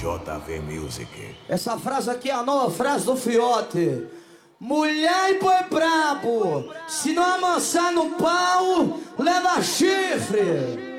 JV Music. Essa frase aqui é a nova frase do Fiote. Mulher e boi brabo, se não amansar no pau, leva chifre.